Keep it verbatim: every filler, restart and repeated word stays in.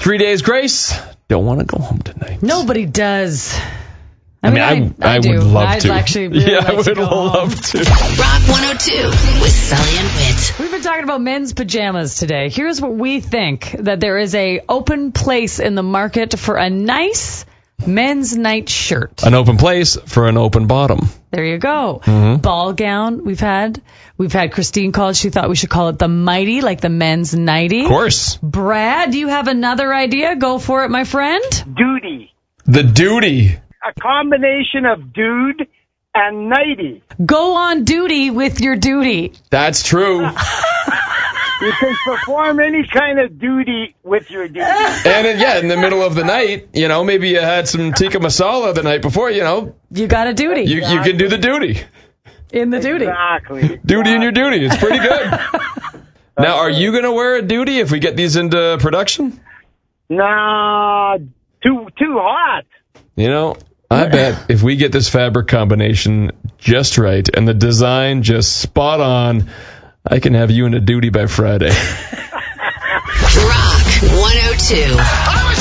Three days grace. Don't want to go home tonight. Nobody does. I, I mean, I, I, I, I would love I'd to. Actually really yeah, like I would to go love home. to. Rock one oh two with Sully and Whit. We've been talking about men's pajamas today. Here's what we think, that there is a open place in the market for a nice men's night shirt. An open place for an open bottom. There you go. Mm-hmm. Ball gown we've had. We've had Christine call it. She thought we should call it the Mighty, like the men's nightie. Of course. Brad, do you have another idea? Go for it, my friend. Duty. The duty. A combination of dude and nighty. Go on duty with your duty. That's true. You can perform any kind of duty with your duty. And uh, yeah, in the middle of the night, you know, maybe you had some tikka masala the night before, you know. You got a duty. You, you can do the duty. In the duty. Exactly. Duty in your duty. It's pretty good. Now, are you going to wear a duty if we get these into production? Nah, too too hot. You know, I bet if we get this fabric combination just right and the design just spot on, I can have you in a duty by Friday. Rock one oh two.